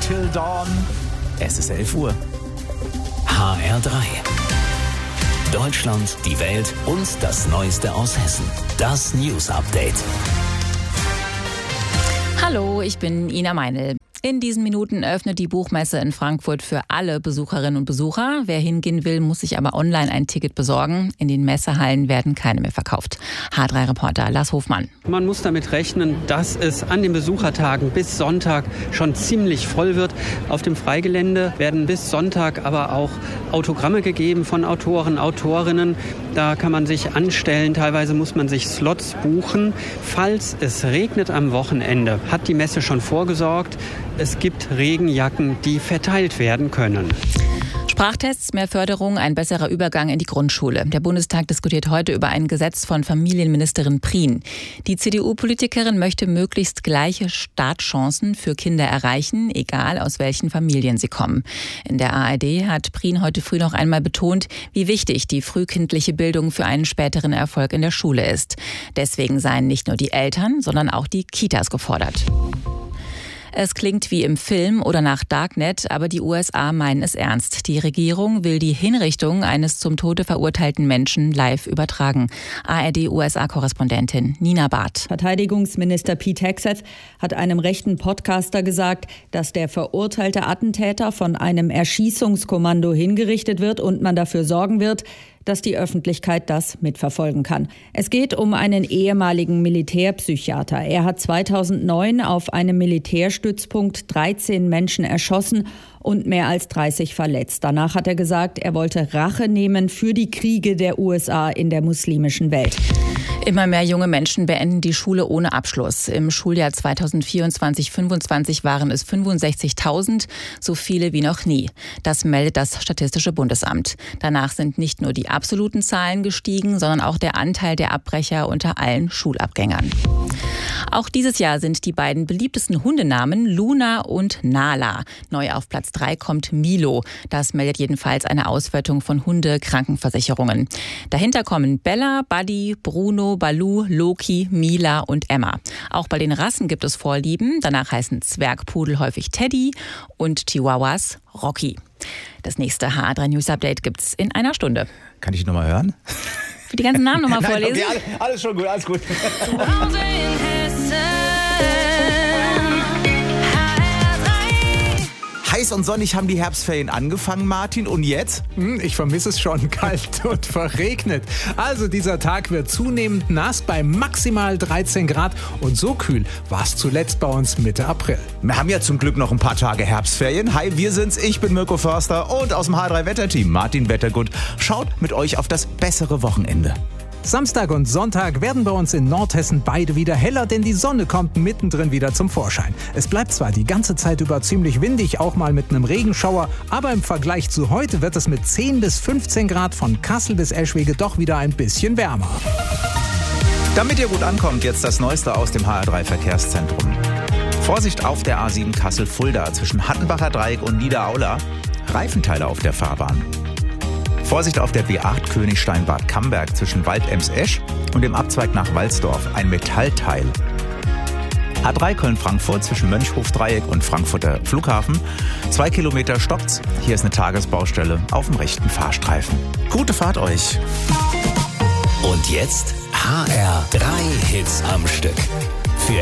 Till Dawn. Es ist 11 Uhr. HR3. Deutschland, die Welt und das Neueste aus Hessen. Das News Update. Hallo, ich bin Ina Meinl. In diesen Minuten öffnet die Buchmesse in Frankfurt für alle Besucherinnen und Besucher. Wer hingehen will, muss sich aber online ein Ticket besorgen. In den Messehallen werden keine mehr verkauft. H3-Reporter Lars Hofmann. Man muss damit rechnen, dass es an den Besuchertagen bis Sonntag schon ziemlich voll wird. Auf dem Freigelände werden bis Sonntag aber auch Autogramme gegeben von Autoren, Autorinnen. Da kann man sich anstellen. Teilweise muss man sich Slots buchen. Falls es regnet am Wochenende, hat die Messe schon vorgesorgt. Es gibt Regenjacken, die verteilt werden können. Sprachtests, mehr Förderung, ein besserer Übergang in die Grundschule. Der Bundestag diskutiert heute über ein Gesetz von Familienministerin Prien. Die CDU-Politikerin möchte möglichst gleiche Startchancen für Kinder erreichen, egal aus welchen Familien sie kommen. In der ARD hat Prien heute früh noch einmal betont, wie wichtig die frühkindliche Bildung für einen späteren Erfolg in der Schule ist. Deswegen seien nicht nur die Eltern, sondern auch die Kitas gefordert. Es klingt wie im Film oder nach Darknet, aber die USA meinen es ernst. Die Regierung will die Hinrichtung eines zum Tode verurteilten Menschen live übertragen. ARD-USA-Korrespondentin Nina Barth. Verteidigungsminister Pete Hegseth hat einem rechten Podcaster gesagt, dass der verurteilte Attentäter von einem Erschießungskommando hingerichtet wird und man dafür sorgen wird, dass die Öffentlichkeit das mitverfolgen kann. Es geht um einen ehemaligen Militärpsychiater. Er hat 2009 auf einem Militärstützpunkt 13 Menschen erschossen und mehr als 30 verletzt. Danach hat er gesagt, er wollte Rache nehmen für die Kriege der USA in der muslimischen Welt. Immer mehr junge Menschen beenden die Schule ohne Abschluss. Im Schuljahr 2024/25 waren es 65.000, so viele wie noch nie. Das meldet das Statistische Bundesamt. Danach sind nicht nur die absoluten Zahlen gestiegen, sondern auch der Anteil der Abbrecher unter allen Schulabgängern. Auch dieses Jahr sind die beiden beliebtesten Hundenamen Luna und Nala. Neu auf Platz 3 kommt Milo. Das meldet jedenfalls eine Auswertung von Hunde-Krankenversicherungen. Dahinter kommen Bella, Buddy, Bruno, Baloo, Loki, Mila und Emma. Auch bei den Rassen gibt es Vorlieben. Danach heißen Zwergpudel häufig Teddy und Chihuahuas Rocky. Das nächste HR3 News Update gibt's in einer Stunde. Kann ich nochmal hören? Für die ganzen Namen nochmal vorlesen? Okay, alles schon gut, alles gut. Heiß und sonnig haben die Herbstferien angefangen, Martin. Und jetzt? Ich vermisse es schon, kalt und verregnet. Also dieser Tag wird zunehmend nass bei maximal 13 Grad. Und so kühl war es zuletzt bei uns Mitte April. Wir haben ja zum Glück noch ein paar Tage Herbstferien. Hi, wir sind's. Ich bin Mirko Förster und aus dem H3-Wetterteam Martin Wettergut schaut mit euch auf das bessere Wochenende. Samstag und Sonntag werden bei uns in Nordhessen beide wieder heller, denn die Sonne kommt mittendrin wieder zum Vorschein. Es bleibt zwar die ganze Zeit über ziemlich windig, auch mal mit einem Regenschauer, aber im Vergleich zu heute wird es mit 10 bis 15 Grad von Kassel bis Eschwege doch wieder ein bisschen wärmer. Damit ihr gut ankommt, jetzt das Neueste aus dem HR3-Verkehrszentrum. Vorsicht auf der A7 Kassel-Fulda zwischen Hattenbacher Dreieck und Niederaula. Reifenteile auf der Fahrbahn. Vorsicht auf der B8 Königstein-Bad Camberg zwischen Wald-Ems-Esch und dem Abzweig nach Walsdorf, ein Metallteil. A3 Köln-Frankfurt zwischen Mönchhof-Dreieck und Frankfurter Flughafen. 2 Kilometer stoppt's. Hier ist eine Tagesbaustelle auf dem rechten Fahrstreifen. Gute Fahrt euch! Und jetzt HR3 Hits am Stück.